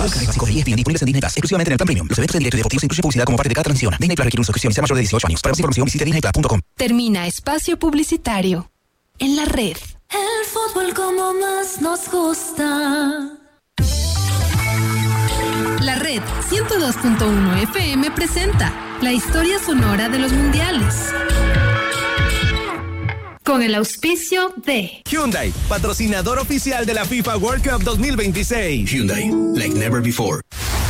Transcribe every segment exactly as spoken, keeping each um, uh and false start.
básicos de E S P N disponibles en Disney Plus, exclusivamente en el plan premium. Los eventos en directo y deportivos incluyen publicidad como parte de cada transición. Disney Plus requiere una suscripción y sea mayor de dieciocho años. Para más información visite disney plus punto com. Termina espacio publicitario. En la red. El fútbol como más nos gusta. La red ciento dos punto uno F M presenta la historia sonora de los mundiales. Con el auspicio de Hyundai, patrocinador oficial de la FIFA World Cup dos mil veintiséis. Hyundai, like never before.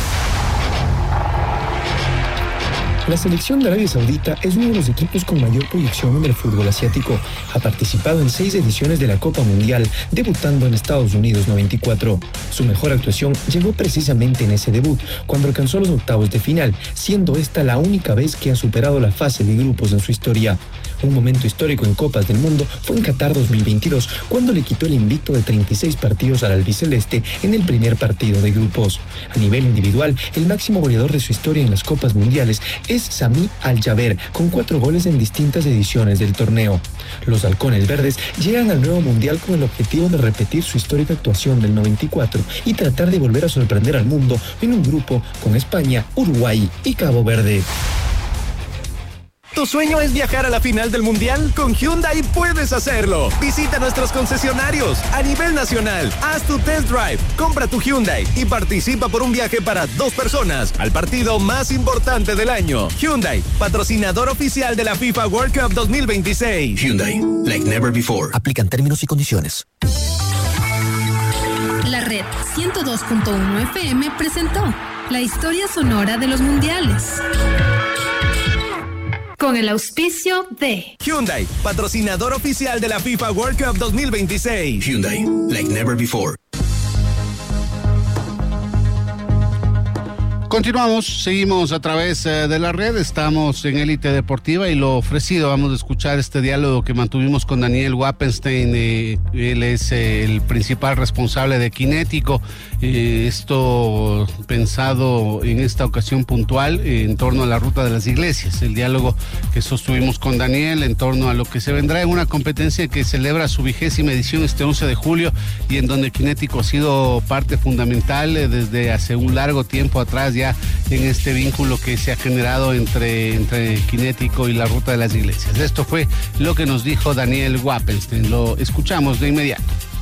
La selección de Arabia Saudita es uno de los equipos con mayor proyección en el fútbol asiático. Ha participado en seis ediciones de la Copa Mundial, debutando en Estados Unidos noventa y cuatro. Su mejor actuación llegó precisamente en ese debut, cuando alcanzó los octavos de final, siendo esta la única vez que ha superado la fase de grupos en su historia. Un momento histórico en Copas del Mundo fue en Qatar dos mil veintidós, cuando le quitó el invicto de treinta y seis partidos al albiceleste en el primer partido de grupos. A nivel individual, el máximo goleador de su historia en las Copas Mundiales es Sami Al-Jaber, con cuatro goles en distintas ediciones del torneo. Los halcones verdes llegan al nuevo Mundial con el objetivo de repetir su histórica actuación del noventa y cuatro y tratar de volver a sorprender al mundo en un grupo con España, Uruguay y Cabo Verde. ¿Tu sueño es viajar a la final del Mundial? Con Hyundai puedes hacerlo. Visita nuestros concesionarios a nivel nacional. Haz tu test drive, compra tu Hyundai y participa por un viaje para dos personas al partido más importante del año. Hyundai, patrocinador oficial de la FIFA World Cup dos mil veintiséis. Hyundai, like never before. Aplican términos y condiciones. La red ciento dos punto uno F M presentó la historia sonora de los mundiales. Con el auspicio de Hyundai, patrocinador oficial de la FIFA World Cup dos mil veintiséis. Hyundai, like never before. Continuamos, seguimos a través eh, de la red, estamos en Élite Deportiva y lo ofrecido, vamos a escuchar este diálogo que mantuvimos con Daniel Wappenstein, eh, él es eh, el principal responsable de Kinético, eh, esto pensado en esta ocasión puntual eh, en torno a la ruta de las iglesias, el diálogo que sostuvimos con Daniel en torno a lo que se vendrá en una competencia que celebra su vigésima edición este once de julio y en donde Kinético ha sido parte fundamental eh, desde hace un largo tiempo atrás ya en este vínculo que se ha generado entre, entre Kinético y la ruta de las iglesias. Esto fue lo que nos dijo Daniel Wappenstein. Lo escuchamos de inmediato.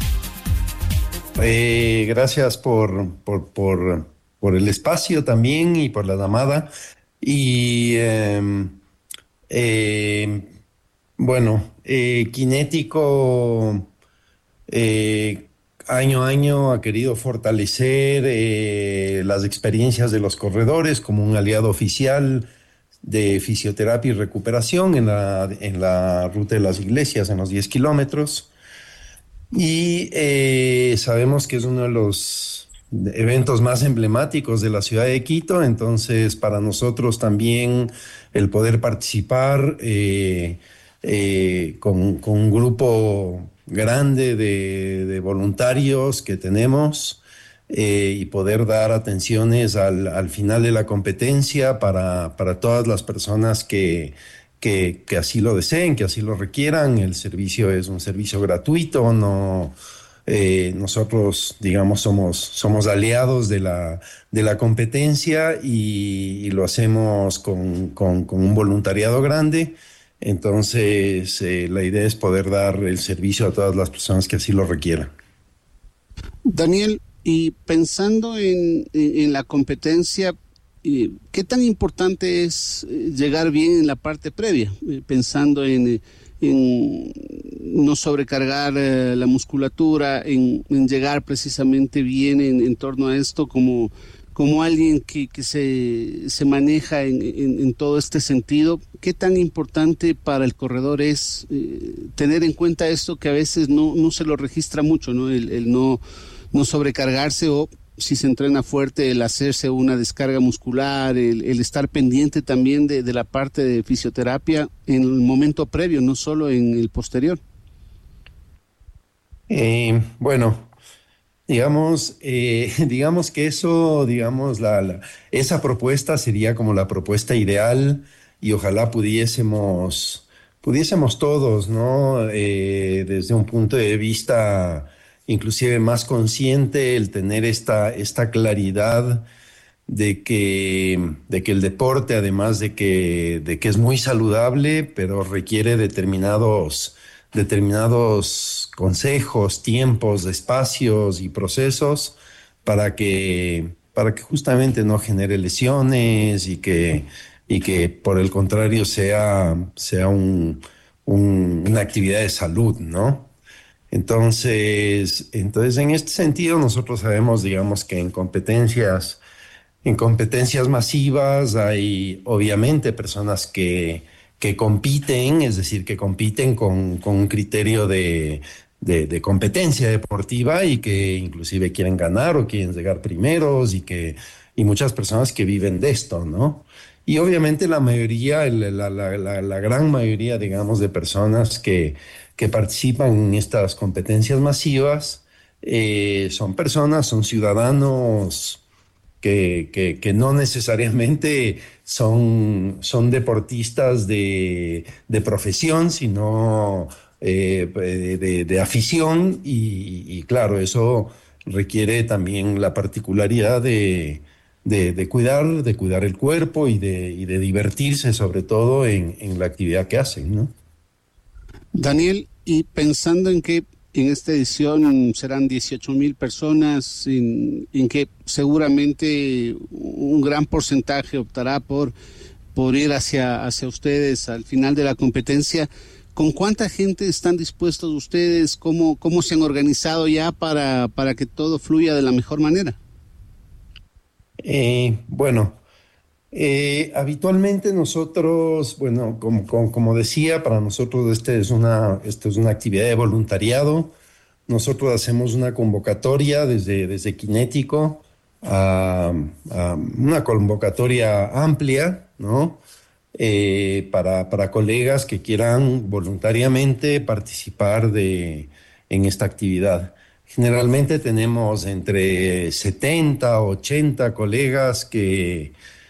Eh, gracias por, por, por, por el espacio también y por la llamada. Y eh, eh, bueno, eh, Kinético eh, año a año ha querido fortalecer eh, las experiencias de los corredores como un aliado oficial de fisioterapia y recuperación en la, en la ruta de las iglesias, en los diez kilómetros. Y eh, sabemos que es uno de los eventos más emblemáticos de la ciudad de Quito, entonces para nosotros también el poder participar eh, eh, con, con un grupo grande de, de voluntarios que tenemos eh, y poder dar atenciones al, al final de la competencia para, para todas las personas que, que, que así lo deseen, que así lo requieran. El servicio es un servicio gratuito, no, eh, nosotros digamos somos, somos aliados de la, de la competencia y, y lo hacemos con, con, con un voluntariado grande. Entonces, eh, la idea es poder dar el servicio a todas las personas que así lo requieran. Daniel, y pensando en, en la competencia, ¿qué tan importante es llegar bien en la parte previa? Pensando en, en no sobrecargar la musculatura, en, en llegar precisamente bien en, en torno a esto como... como alguien que, que se, se maneja en, en, en todo este sentido, ¿qué tan importante para el corredor es eh, tener en cuenta esto que a veces no, no se lo registra mucho, ¿no? El, el no, no sobrecargarse o, si se entrena fuerte, el hacerse una descarga muscular, el, el estar pendiente también de, de la parte de fisioterapia en el momento previo, no solo en el posterior? Eh, bueno... Digamos, eh, digamos que eso, digamos, la, la, esa propuesta sería como la propuesta ideal y ojalá pudiésemos, pudiésemos todos, ¿no? Eh, desde un punto de vista inclusive más consciente, el tener esta, esta claridad de que, de que el deporte, además de que, de que es muy saludable, pero requiere determinados, determinados consejos, tiempos, espacios y procesos para que, para que justamente no genere lesiones y que, y que por el contrario sea, sea un, un, una actividad de salud, ¿no? Entonces, entonces, en este sentido, nosotros sabemos, digamos, que en competencias En competencias masivas hay obviamente personas que, que compiten, es decir, que compiten con, con un criterio de, de, de competencia deportiva y que inclusive quieren ganar o quieren llegar primeros y, que, y muchas personas que viven de esto, ¿no? Y obviamente la mayoría, la, la, la, la gran mayoría, digamos, de personas que, que participan en estas competencias masivas eh, son personas, son ciudadanos Que, que, que no necesariamente son, son deportistas de, de profesión, sino eh, de, de afición y, y claro, eso requiere también la particularidad de, de, de cuidar, de cuidar el cuerpo y de, y de divertirse sobre todo en, en la actividad que hacen, ¿no? Daniel, y pensando en que en esta edición serán dieciocho mil personas, en, en que seguramente un gran porcentaje optará por, por ir hacia, hacia ustedes al final de la competencia. ¿Con cuánta gente están dispuestos ustedes? ¿Cómo, cómo se han organizado ya para, para que todo fluya de la mejor manera? Eh, bueno, eh, habitualmente nosotros, bueno, como, como, como decía, para nosotros este es una, esto es una actividad de voluntariado. Nosotros hacemos una convocatoria desde, desde Kinético, a, a una convocatoria amplia, ¿no? Eh, para, para colegas que quieran voluntariamente participar de, en esta actividad. Generalmente tenemos entre setenta, ochenta colegas que,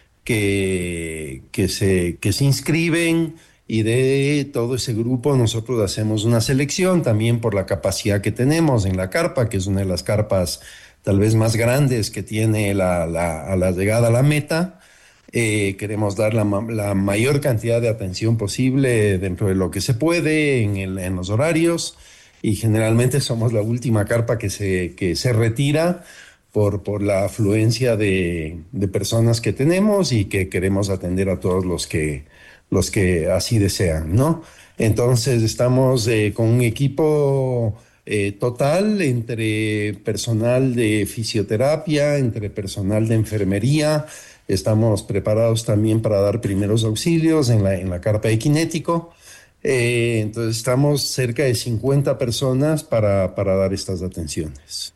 que, que, se, que se inscriben y de todo ese grupo nosotros hacemos una selección también por la capacidad que tenemos en la carpa, que es una de las carpas tal vez más grandes que tiene la, la, a la llegada a la meta. Eh, queremos dar la, la mayor cantidad de atención posible dentro de lo que se puede en, el, en los horarios y generalmente somos la última carpa que se, que se retira por, por la afluencia de, de personas que tenemos y que queremos atender a todos los que, los que así desean, ¿no? Entonces estamos eh, con un equipo eh, total entre personal de fisioterapia, entre personal de enfermería. Estamos preparados también para dar primeros auxilios en la, en la carpa de Kinético. Eh, entonces estamos cerca de cincuenta personas para, para dar estas atenciones.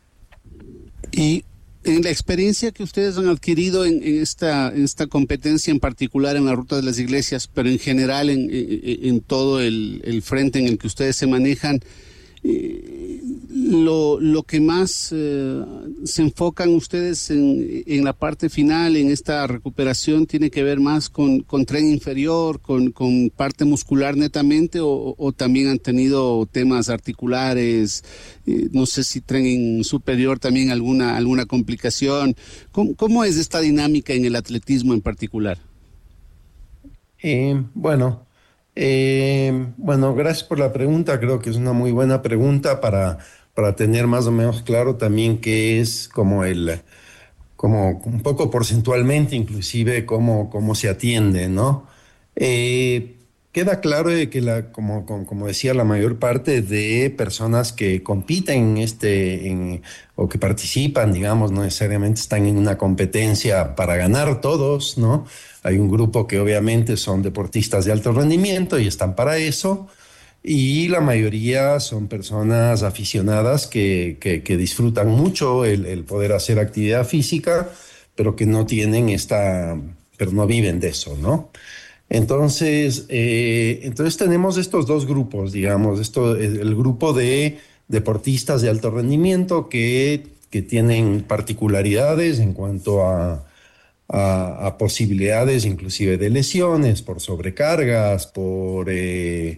Y en la experiencia que ustedes han adquirido en, en, esta, en esta competencia en particular en la Ruta de las Iglesias, pero en general en, en, en todo el, el frente en el que ustedes se manejan, Eh, lo, lo que más eh, se enfocan ustedes en, en la parte final, en esta recuperación, tiene que ver más con, con tren inferior, con, con parte muscular netamente, o, o también han tenido temas articulares, eh, no sé si tren superior también alguna, alguna complicación. ¿Cómo, cómo es esta dinámica en el atletismo en particular? Eh, bueno, Eh, bueno, gracias por la pregunta. Creo que es una muy buena pregunta para, para tener más o menos claro también qué es como el, como un poco porcentualmente inclusive cómo, cómo se atiende, ¿no? Eh, queda claro de que la, como, como, como decía, la mayor parte de personas que compiten en este, en, o que participan, digamos, no necesariamente están en una competencia para ganar todos, ¿no? Hay un grupo que obviamente son deportistas de alto rendimiento y están para eso, y la mayoría son personas aficionadas que, que, que disfrutan mucho el, el poder hacer actividad física, pero que no tienen esta, pero no viven de eso, ¿no? Entonces, eh, entonces tenemos estos dos grupos, digamos, esto, el grupo de deportistas de alto rendimiento que, que tienen particularidades en cuanto a A, a posibilidades inclusive de lesiones por sobrecargas, por, eh,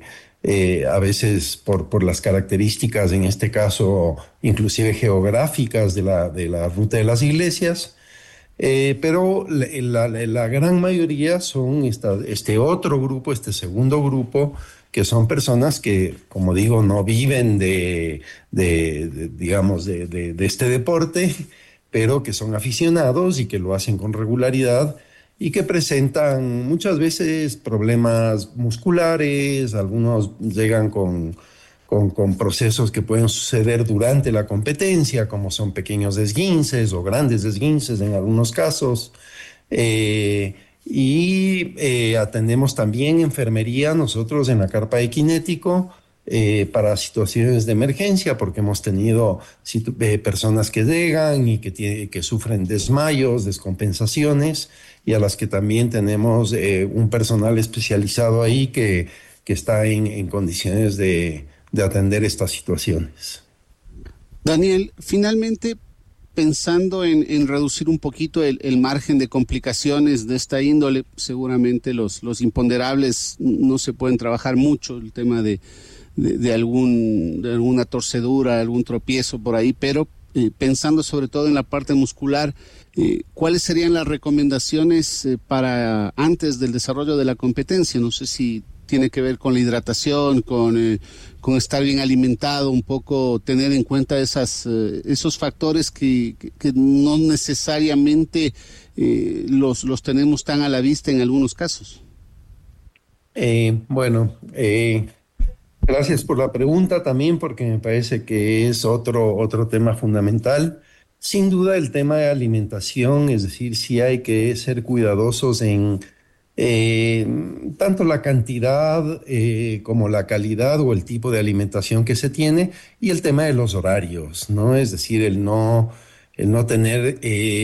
eh, a veces por, por las características, en este caso, inclusive geográficas de la, de la ruta de las iglesias. Eh, pero la, la, la gran mayoría son esta, este otro grupo, este segundo grupo, que son personas que, como digo, no viven de, de, de digamos, de, de, de este deporte, pero que son aficionados y que lo hacen con regularidad y que presentan muchas veces problemas musculares, algunos llegan con... Con, con procesos que pueden suceder durante la competencia, como son pequeños esguinces o grandes esguinces en algunos casos. Eh, y eh, atendemos también enfermería nosotros en la carpa de Kinético eh, para situaciones de emergencia, porque hemos tenido situ- eh, personas que llegan y que, tiene, que sufren desmayos, descompensaciones, y a las que también tenemos eh, un personal especializado ahí que, que está en, en condiciones de... de atender estas situaciones. Daniel, finalmente, pensando en, en reducir un poquito el, el margen de complicaciones de esta índole, seguramente los, los imponderables no se pueden trabajar mucho, el tema de, de, de, algún, de alguna torcedura, algún tropiezo por ahí, pero eh, pensando sobre todo en la parte muscular, eh, ¿cuáles serían las recomendaciones eh, para antes del desarrollo de la competencia? No sé si tiene que ver con la hidratación, con, eh, con estar bien alimentado, un poco tener en cuenta esas, eh, esos factores que, que, que no necesariamente eh, los, los tenemos tan a la vista en algunos casos. Eh, bueno, eh, gracias por la pregunta también, porque me parece que es otro, otro tema fundamental. Sin duda el tema de alimentación, es decir, sí hay que ser cuidadosos en Eh, tanto la cantidad eh, como la calidad o el tipo de alimentación que se tiene, y el tema de los horarios, ¿no? Es decir, el no, el no tener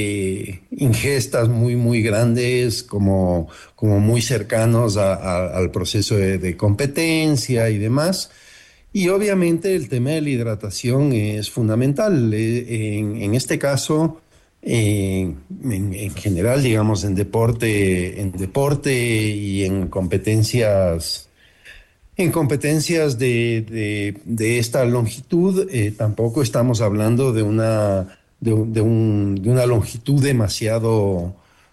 eh, ingestas muy, muy grandes como, como muy cercanos a, a, al proceso de, de competencia y demás. Y obviamente el tema de la hidratación es fundamental. Eh, en, en este caso... Eh, en, en general, digamos, en deporte, en deporte y en competencias, en competencias de, de, de esta longitud, eh, tampoco estamos hablando de una, de, de, un, de una longitud demasiado,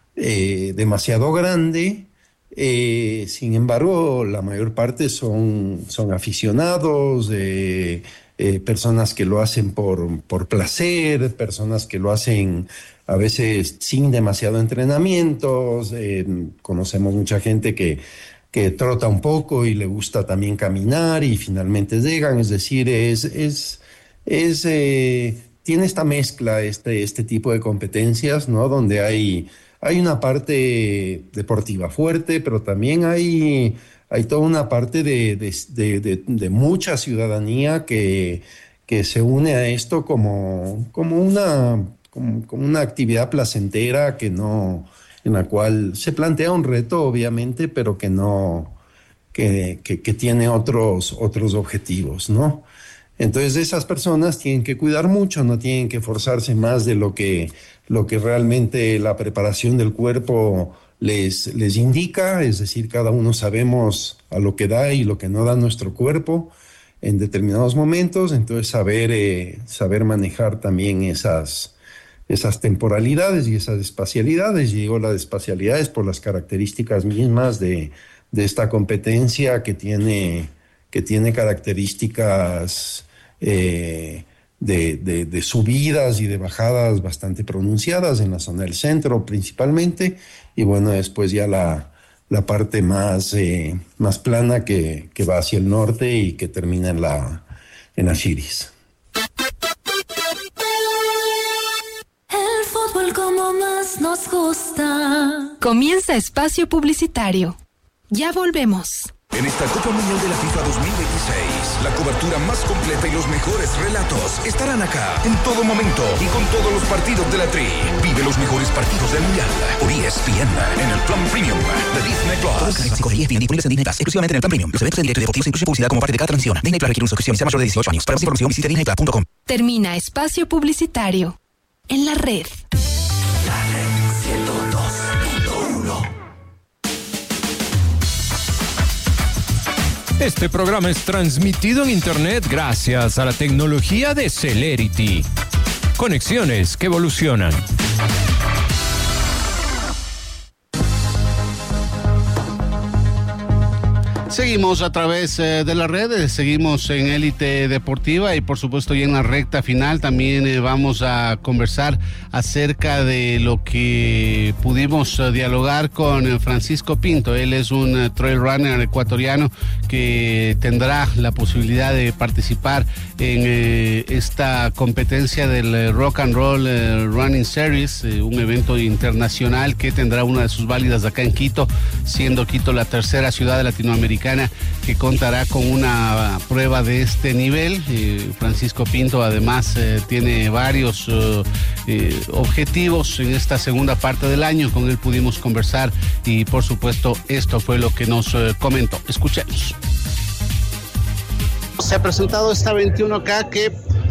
eh, demasiado grande. Eh, sin embargo, la mayor parte son, son aficionados, eh, Eh, personas que lo hacen por, por placer, personas que lo hacen a veces sin demasiado entrenamiento. Eh, conocemos mucha gente que, que trota un poco y le gusta también caminar y finalmente llegan. Es decir, es, es, es, eh, tiene esta mezcla, este, este tipo de competencias, ¿no? Donde hay, hay una parte deportiva fuerte, pero también hay... Hay toda una parte de, de, de, de, de mucha ciudadanía que, que se une a esto como, como, una, como, como una actividad placentera que no, en la cual se plantea un reto, obviamente, pero que no, que, que, que tiene otros, otros objetivos, ¿no? Entonces esas personas tienen que cuidar mucho, no tienen que forzarse más de lo que, lo que realmente la preparación del cuerpo Les, les indica, es decir, cada uno sabemos a lo que da y lo que no da nuestro cuerpo en determinados momentos, entonces saber, eh, saber manejar también esas, esas temporalidades y esas espacialidades. Y digo las espacialidades por las características mismas de, de esta competencia que tiene, que tiene características eh, de, de, de subidas y de bajadas bastante pronunciadas en la zona del centro principalmente, y bueno, después ya la, la parte más, eh, más plana que, que va hacia el norte y que termina en la, en la Chiris. El fútbol como más nos gusta. Comienza espacio publicitario. Ya volvemos. En esta Copa Mundial de la FIFA dos mil veintiséis, la cobertura más completa y los mejores relatos estarán acá en todo momento y con todos los partidos de la Tri. Vive los mejores partidos del Mundial por E S P N en el plan premium de Disney Plus. Todos los canales básicos de E S P N disponibles en Disney Plus, exclusivamente en el plan premium. Los eventos en directo y deportivos incluyen publicidad como parte de cada transmisión. Disney Plus requiere una suscripción y sea mayor de dieciocho años. Para más información visite disney plus punto com. Termina espacio publicitario. En la red. La red ciento dos punto uno. Este programa es transmitido en Internet gracias a la tecnología de Celerity. Conexiones que evolucionan. Seguimos a través eh, de las redes, seguimos en Élite Deportiva y por supuesto ya en la recta final también eh, vamos a conversar acerca de lo que pudimos eh, dialogar con eh, Francisco Pinto. Él es un eh, trail runner ecuatoriano que tendrá la posibilidad de participar en eh, esta competencia del eh, Rock and Roll eh, Running Series, eh, un evento internacional que tendrá una de sus válidas acá en Quito, siendo Quito la tercera ciudad latinoamericana que contará con una prueba de este nivel. Eh, Francisco Pinto además eh, tiene varios uh, eh, objetivos en esta segunda parte del año. Con él pudimos conversar y por supuesto esto fue lo que nos uh, comentó. Escuchemos. Se ha presentado esta veintiuno K que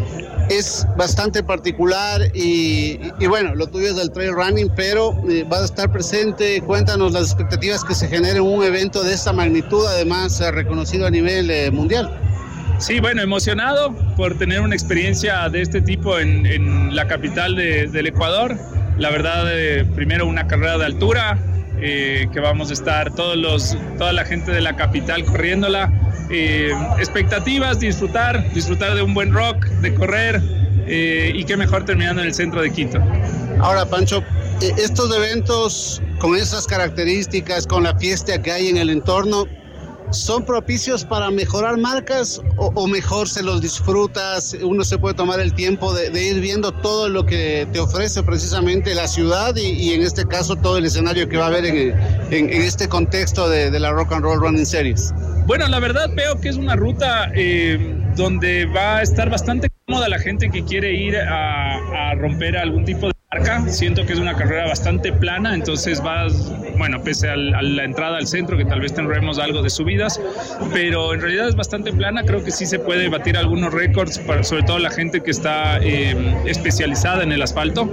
es bastante particular y, y bueno, lo tuyo es del trail running, pero eh, vas a estar presente. Cuéntanos las expectativas que se genera en un evento de esta magnitud, además eh, reconocido a nivel eh, mundial. Sí, bueno, emocionado por tener una experiencia de este tipo en, en la capital de, del Ecuador. La verdad, eh, primero una carrera de altura, eh, que vamos a estar todos los, toda la gente de la capital corriéndola. Eh, expectativas, disfrutar, disfrutar de un buen rock, de correr eh, y qué mejor terminando en el centro de Quito. Ahora, Pancho, estos eventos con esas características, con la fiesta que hay en el entorno, ¿son propicios para mejorar marcas o, o mejor se los disfrutas? Uno se puede tomar el tiempo de, de ir viendo todo lo que te ofrece precisamente la ciudad y, y en este caso todo el escenario que va a haber en, en, en este contexto de, de la Rock and Roll Running Series. Bueno, la verdad veo que es una ruta eh, donde va a estar bastante cómoda la gente que quiere ir a, a romper algún tipo de marca. Siento que es una carrera bastante plana, entonces vas, bueno, pese al, a la entrada al centro, que tal vez tendremos algo de subidas, pero en realidad es bastante plana. Creo que sí se puede batir algunos récords, para, sobre todo la gente que está eh, especializada en el asfalto.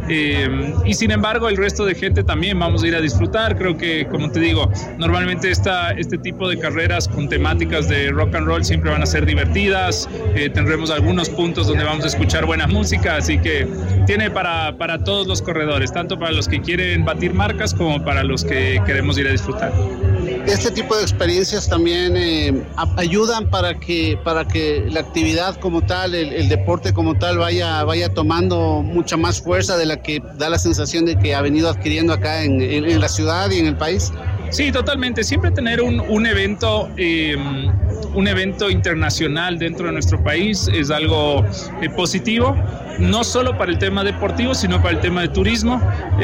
Eh, y sin embargo, el resto de gente también vamos a ir a disfrutar. Creo que, como te digo, normalmente esta, este tipo de carreras con temáticas de rock and roll siempre van a ser divertidas. Eh, tendremos algunos puntos donde vamos a escuchar buena música, así que tiene para, para todos los corredores, tanto para los que quieren batir marcas como para los que queremos ir a disfrutar. Este tipo de experiencias también eh, ayudan para que, para que la actividad como tal, el, el deporte como tal vaya, vaya tomando mucha más fuerza de la que da la sensación de que ha venido adquiriendo acá en, en, en la ciudad y en el país. Sí, totalmente. Siempre tener un, un evento eh, un evento internacional dentro de nuestro país es algo eh, positivo, no solo para el tema deportivo, sino para el tema de turismo.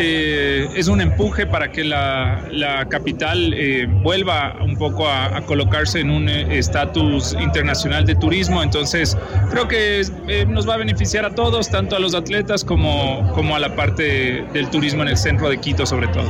Eh, es un empuje para que la, la capital eh, vuelva un poco a, a colocarse en un estatus eh, internacional de turismo. Entonces, creo que eh, nos va a beneficiar a todos, tanto a los atletas como, como a la parte del turismo en el centro de Quito, sobre todo.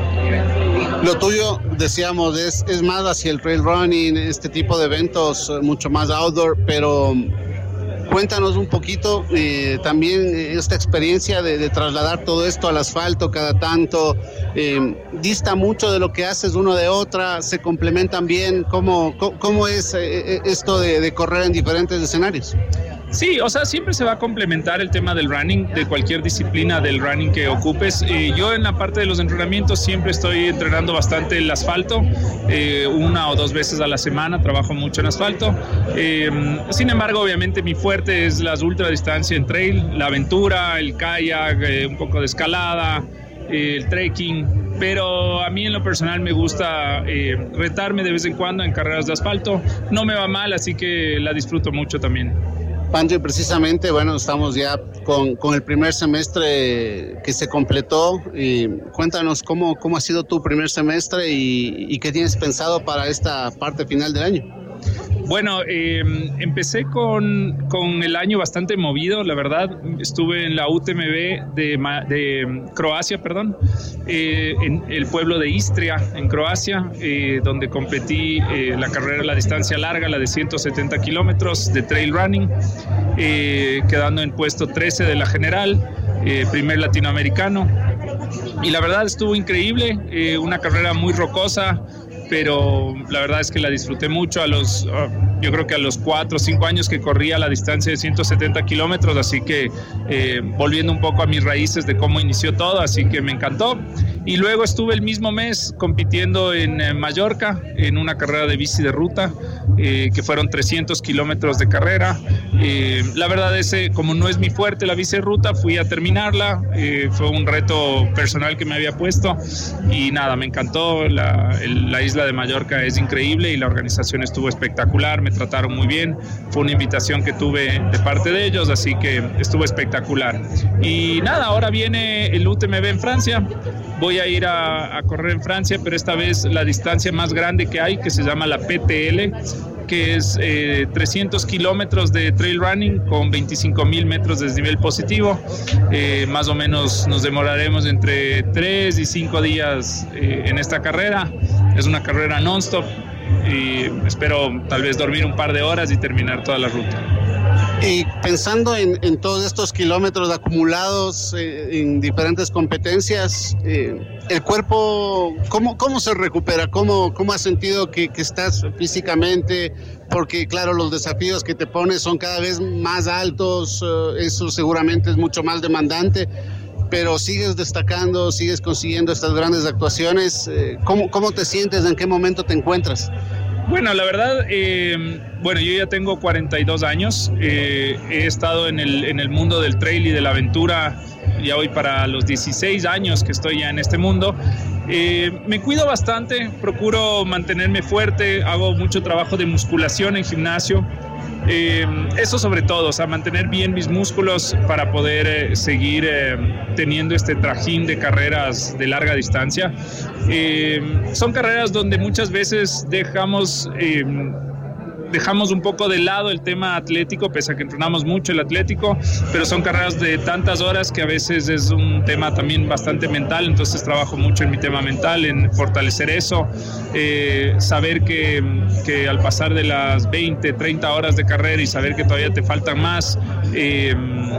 Lo tuyo, decíamos, es, es más hacia el trail running, este tipo de eventos mucho más outdoor, pero cuéntanos un poquito eh, también esta experiencia de, de trasladar todo esto al asfalto cada tanto. Eh, dista mucho de lo que haces uno de otra, se complementan bien. ¿Cómo, cómo, cómo es eh, esto de, de correr en diferentes escenarios? Sí, o sea, siempre se va a complementar el tema del running, de cualquier disciplina del running que ocupes. Eh, yo en la parte de los entrenamientos siempre estoy entrenando bastante el asfalto, eh, una o dos veces a la semana trabajo mucho en asfalto. Eh, sin embargo, obviamente mi fuerte es las ultradistancia en trail, la aventura, el kayak, eh, un poco de escalada, eh, el trekking. Pero a mí en lo personal me gusta eh, retarme de vez en cuando en carreras de asfalto. No me va mal, así que la disfruto mucho también. Pancho, precisamente, bueno, estamos ya con, con el primer semestre que se completó. Y cuéntanos cómo, cómo ha sido tu primer semestre y, y qué tienes pensado para esta parte final del año. Bueno, eh, empecé con, con el año bastante movido, la verdad. Estuve en la U T M B de, de Croacia, perdón, eh, en el pueblo de Istria, en Croacia, eh, donde competí eh, la carrera, la distancia larga, la de ciento setenta kilómetros de trail running, eh, quedando en puesto trece de la general, eh, primer latinoamericano. Y la verdad estuvo increíble, eh, una carrera muy rocosa, pero la verdad es que la disfruté mucho. A los, yo creo que a los cuatro o cinco años que corría la distancia de ciento setenta kilómetros, así que eh, volviendo un poco a mis raíces de cómo inició todo, así que me encantó. Y luego estuve el mismo mes compitiendo en eh, Mallorca, en una carrera de bici de ruta, eh, que fueron trescientos kilómetros de carrera. Eh, la verdad es que como no es mi fuerte la bici de ruta, fui a terminarla, eh, fue un reto personal que me había puesto y nada, me encantó. La, el, la isla de Mallorca es increíble y la organización estuvo espectacular, me trataron muy bien, fue una invitación que tuve de parte de ellos, así que estuvo espectacular. Y nada, ahora viene el U T M B en Francia. Voy a ir a, a correr en Francia, pero esta vez la distancia más grande que hay, que se llama la P T L, que es eh, trescientos kilómetros de trail running con veinticinco mil metros de desnivel positivo. Eh, más o menos nos demoraremos entre tres y cinco días eh, en esta carrera. Es una carrera non-stop y espero tal vez dormir un par de horas y terminar toda la ruta. Y pensando en, en todos estos kilómetros acumulados eh, en diferentes competencias, eh, el cuerpo, ¿cómo, cómo se recupera? ¿Cómo, cómo has sentido que, que estás físicamente? Porque claro, los desafíos que te pones son cada vez más altos, eh, eso seguramente es mucho más demandante, pero sigues destacando, sigues consiguiendo estas grandes actuaciones. Eh, ¿cómo, ¿Cómo te sientes? ¿En qué momento te encuentras? Bueno, la verdad, eh, bueno, yo ya tengo cuarenta y dos años, eh, he estado en el, en el mundo del trail y de la aventura ya hoy para los dieciséis años que estoy ya en este mundo. Eh, me cuido bastante, procuro mantenerme fuerte, hago mucho trabajo de musculación en gimnasio. Eh, eso sobre todo, o sea, mantener bien mis músculos para poder eh, seguir eh, teniendo este trajín de carreras de larga distancia. Eh, son carreras donde muchas veces dejamos... Eh, dejamos un poco de lado el tema atlético, pese a que entrenamos mucho el atlético, pero son carreras de tantas horas que a veces es un tema también bastante mental, entonces trabajo mucho en mi tema mental, en fortalecer eso, eh, saber que, que al pasar de las veinte, treinta horas de carrera y saber que todavía te faltan más, eh,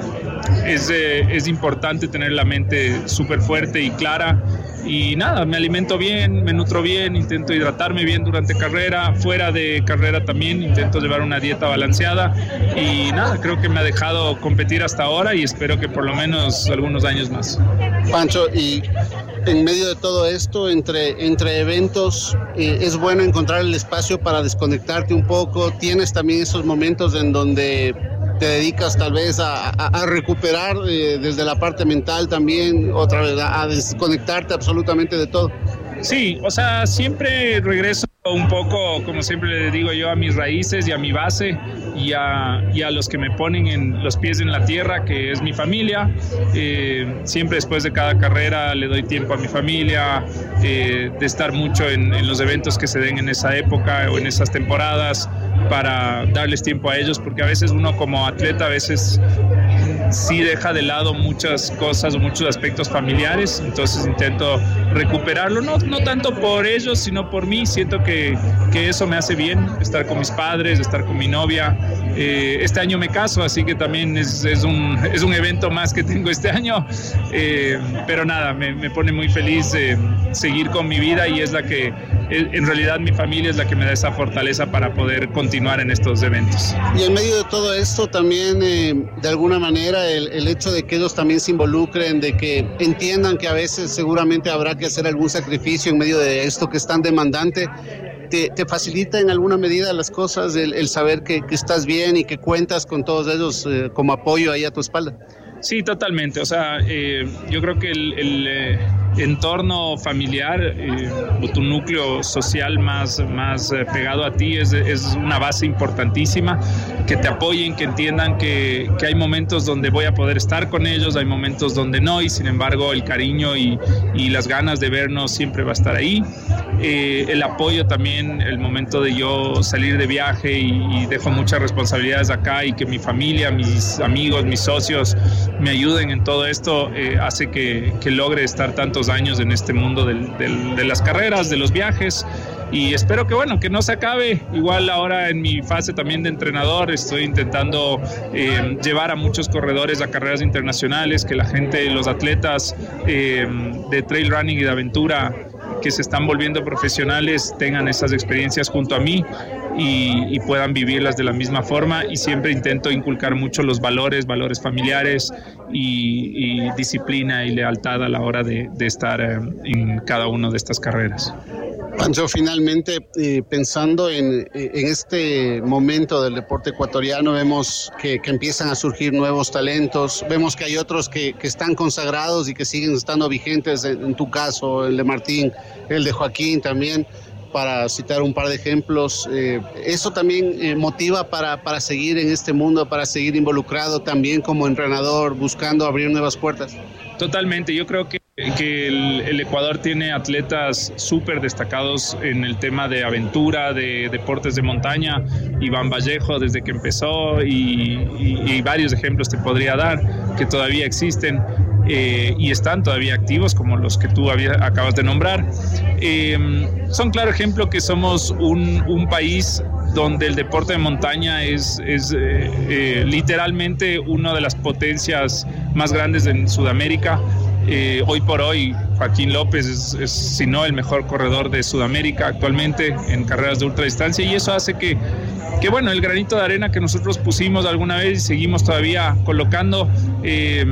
es, eh, es importante tener la mente súper fuerte y clara. Y nada, me alimento bien, me nutro bien, intento hidratarme bien durante carrera, fuera de carrera también intento llevar una dieta balanceada y nada, creo que me ha dejado competir hasta ahora y espero que por lo menos algunos años más. Pancho, y en medio de todo esto, entre, entre eventos, eh, es bueno encontrar el espacio para desconectarte un poco. Tienes también esos momentos en donde te dedicas tal vez a, a, a recuperar eh, desde la parte mental también, otra vez a, a desconectarte absolutamente de todo. Sí, o sea, siempre regreso un poco, como siempre le digo yo, a mis raíces y a mi base y a, y a los que me ponen en los pies en la tierra, que es mi familia. Eh, siempre después de cada carrera le doy tiempo a mi familia, eh, de estar mucho en, en los eventos que se den en esa época o en esas temporadas para darles tiempo a ellos, porque a veces uno como atleta a veces sí deja de lado muchas cosas o muchos aspectos familiares, entonces intento recuperarlo, no, no tanto por ellos, sino por mí. Siento que, que eso me hace bien, estar con mis padres, estar con mi novia. Eh, este año me caso, así que también es, es, un, es un evento más que tengo este año, eh, pero nada, me, me pone muy feliz eh, seguir con mi vida y es la que, en realidad mi familia es la que me da esa fortaleza para poder continuar en estos eventos. Y en medio de todo esto también, eh, de alguna manera, el, el hecho de que ellos también se involucren, de que entiendan que a veces seguramente habrá que hacer algún sacrificio en medio de esto que es tan demandante, te, te facilita en alguna medida las cosas, el, el saber que, que estás bien y que cuentas con todos ellos eh, como apoyo ahí a tu espalda. Sí, totalmente. O sea, eh, yo creo que el, el eh, entorno familiar eh, o tu núcleo social más, más eh, pegado a ti es, es una base importantísima, que te apoyen, que entiendan que, que hay momentos donde voy a poder estar con ellos, hay momentos donde no, y sin embargo el cariño y, y las ganas de vernos siempre va a estar ahí. Eh, el apoyo también, el momento de yo salir de viaje y, y dejo muchas responsabilidades acá y que mi familia, mis amigos, mis socios me ayuden en todo esto, eh, hace que, que logre estar tantos años en este mundo del, del, de las carreras, de los viajes, y espero que bueno, que no se acabe. Igual ahora en mi fase también de entrenador estoy intentando eh, llevar a muchos corredores a carreras internacionales, que la gente, los atletas eh, de trail running y de aventura que se están volviendo profesionales tengan esas experiencias junto a mí y, y puedan vivirlas de la misma forma, y siempre intento inculcar mucho los valores, valores familiares y, y disciplina y lealtad a la hora de, de estar eh, en cada una de estas carreras. Pancho, finalmente, eh, pensando en, en este momento del deporte ecuatoriano, vemos que, que empiezan a surgir nuevos talentos, vemos que hay otros que, que están consagrados y que siguen estando vigentes, en, en tu caso, el de Martín, el de Joaquín también, para citar un par de ejemplos. Eh, ¿Eso también eh, motiva para, para seguir en este mundo, para seguir involucrado también como entrenador, buscando abrir nuevas puertas? Totalmente, yo creo que, que el, el Ecuador tiene atletas súper destacados en el tema de aventura, de deportes de montaña. Iván Vallejo desde que empezó y, y, y varios ejemplos te podría dar que todavía existen eh, y están todavía activos, como los que tú había, acabas de nombrar. Eh, son claro ejemplo que somos un, un país donde el deporte de montaña es, es eh, eh, literalmente una de las potencias más grandes en Sudamérica. Eh, hoy por hoy Joaquín López es, es si no el mejor corredor de Sudamérica actualmente en carreras de ultradistancia, y eso hace que, que bueno, el granito de arena que nosotros pusimos alguna vez y seguimos todavía colocando eh,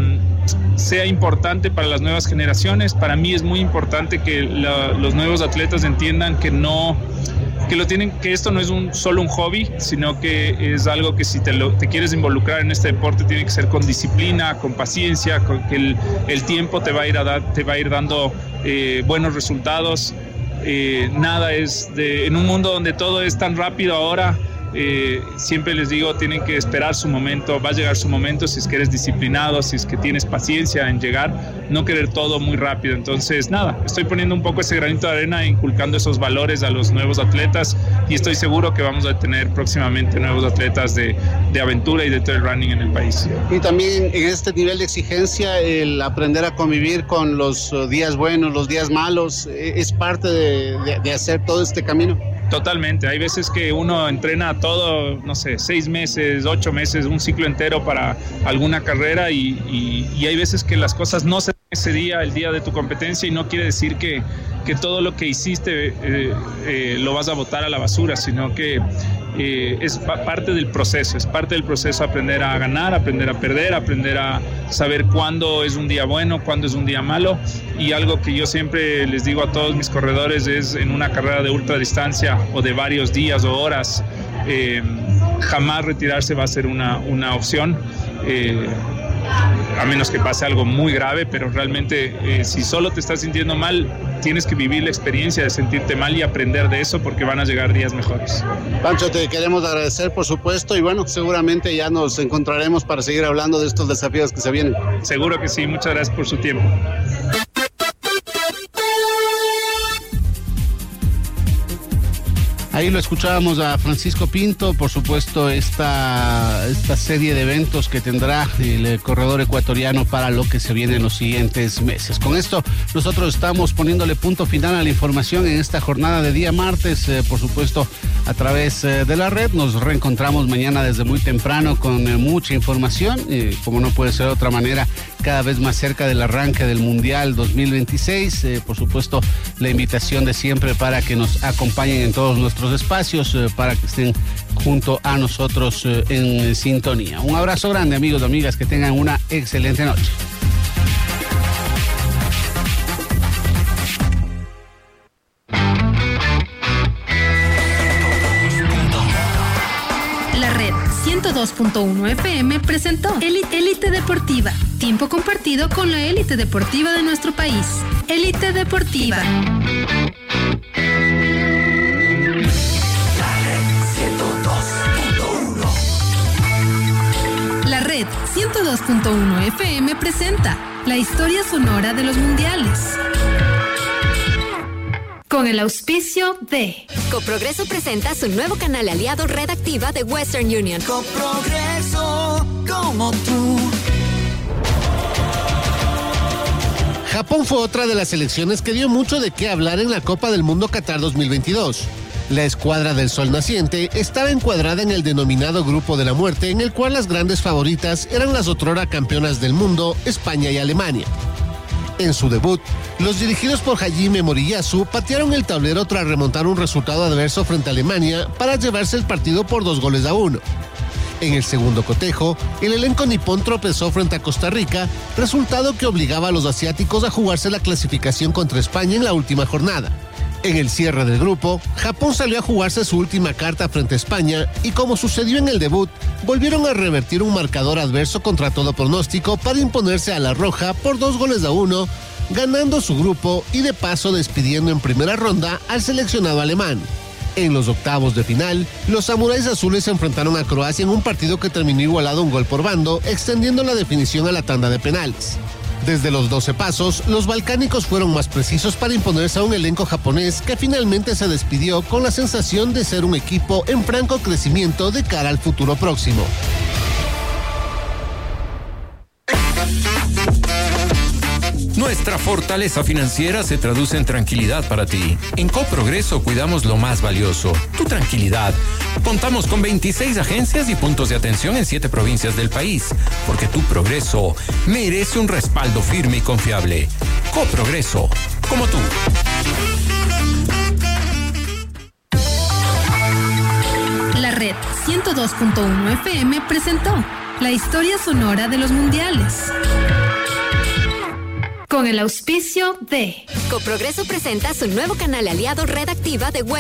sea importante para las nuevas generaciones. Para mí es muy importante que la, los nuevos atletas entiendan que no que lo tienen, que esto no es un, solo un hobby, sino que es algo que si te, lo, te quieres involucrar en este deporte tiene que ser con disciplina, con paciencia, con que el, el tiempo te va a ir, a dar, te va a ir dando eh, buenos resultados. Eh, nada es de, en un mundo donde todo es tan rápido ahora. Eh, siempre les digo, tienen que esperar su momento, va a llegar su momento si es que eres disciplinado, si es que tienes paciencia en llegar, no querer todo muy rápido. Entonces nada, estoy poniendo un poco ese granito de arena, inculcando esos valores a los nuevos atletas, y estoy seguro que vamos a tener próximamente nuevos atletas de, de aventura y de trail running en el país. Y también en este nivel de exigencia, el aprender a convivir con los días buenos, los días malos, es parte de, de, de hacer todo este camino. Totalmente, hay veces que uno entrena todo, no sé, seis meses, ocho meses, un ciclo entero para alguna carrera y, y, y hay veces que las cosas no se dan ese día, el día de tu competencia, y no quiere decir que, que todo lo que hiciste eh, eh, lo vas a botar a la basura, sino que eh, es pa- parte del proceso, es parte del proceso aprender a ganar, aprender a perder, aprender a saber cuándo es un día bueno, cuándo es un día malo. Y algo que yo siempre les digo a todos mis corredores es, en una carrera de ultradistancia o de varios días o horas, eh, jamás retirarse va a ser una, una opción, eh, a menos que pase algo muy grave, pero realmente eh, si solo te estás sintiendo mal, tienes que vivir la experiencia de sentirte mal y aprender de eso, porque van a llegar días mejores. Pancho, te queremos agradecer, por supuesto, y bueno, seguramente ya nos encontraremos para seguir hablando de estos desafíos que se vienen. Seguro que sí, muchas gracias por su tiempo. Ahí lo escuchábamos a Francisco Pinto, por supuesto, esta, esta serie de eventos que tendrá el corredor ecuatoriano para lo que se viene en los siguientes meses. Con esto, nosotros estamos poniéndole punto final a la información en esta jornada de día martes, eh, por supuesto, a través eh, de la red. Nos reencontramos mañana desde muy temprano con eh, mucha información, eh, como no puede ser de otra manera, cada vez más cerca del arranque del Mundial dos mil veintiséis. Eh, por supuesto, la invitación de siempre para que nos acompañen en todos nuestros espacios, eh, para que estén junto a nosotros eh, en sintonía. Un abrazo grande, amigos y amigas, que tengan una excelente noche. La red ciento dos punto uno F M presentó Élite Deportiva. Tiempo compartido con la élite deportiva de nuestro país. Élite Deportiva. La red ciento dos punto uno F M presenta la historia sonora de los mundiales. Con el auspicio de Coprogreso presenta su nuevo canal aliado Red Activa de Western Union. Coprogreso, como tú. Japón fue otra de las selecciones que dio mucho de qué hablar en la Copa del Mundo Qatar dos mil veintidós. La escuadra del sol naciente estaba encuadrada en el denominado Grupo de la Muerte, en el cual las grandes favoritas eran las otrora campeonas del mundo, España y Alemania. En su debut, los dirigidos por Hajime Moriyasu patearon el tablero tras remontar un resultado adverso frente a Alemania para llevarse el partido por dos goles a uno. En el segundo cotejo, el elenco nipón tropezó frente a Costa Rica, resultado que obligaba a los asiáticos a jugarse la clasificación contra España en la última jornada. En el cierre del grupo, Japón salió a jugarse su última carta frente a España y, como sucedió en el debut, volvieron a revertir un marcador adverso contra todo pronóstico para imponerse a la roja por dos goles a uno, ganando su grupo y de paso despidiendo en primera ronda al seleccionado alemán. En los octavos de final, los samuráis azules se enfrentaron a Croacia en un partido que terminó igualado un gol por bando, extendiendo la definición a la tanda de penales. Desde los doce pasos, los balcánicos fueron más precisos para imponerse a un elenco japonés que finalmente se despidió con la sensación de ser un equipo en franco crecimiento de cara al futuro próximo. Nuestra fortaleza financiera se traduce en tranquilidad para ti. En Coprogreso cuidamos lo más valioso, tu tranquilidad. Contamos con veintiséis agencias y puntos de atención en siete provincias del país, porque tu progreso merece un respaldo firme y confiable. Coprogreso, como tú. La red ciento dos punto uno F M presentó la historia sonora de los mundiales. Con el auspicio de... Coprogreso presenta su nuevo canal aliado Red Activa de web.